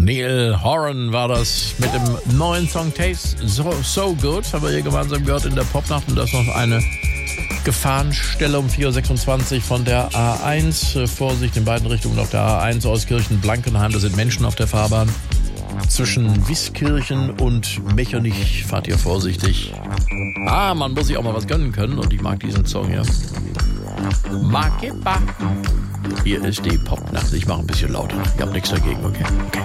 Neil Horan war das mit dem neuen Song Taste So Good. Haben wir hier gemeinsam gehört in der Popnacht. Und das noch eine Gefahrenstelle um 4.26 Uhr von der A1. Vorsicht in beiden Richtungen auf der A1 aus Kirchen-Blankenheim. Da sind Menschen auf der Fahrbahn. Zwischen Wieskirchen und Mechernich fahrt ihr vorsichtig. Man muss sich auch mal was gönnen können. Und ich mag diesen Song hier. Makiba. Hier ist die Popnacht. Ich mache ein bisschen lauter. Ich habe nichts dagegen, okay?